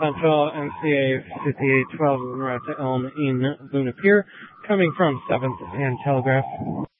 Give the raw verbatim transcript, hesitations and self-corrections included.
Central, N C A fifty-eight twelve Route to Elm in Luna Pier, coming from seventh and Telegraph.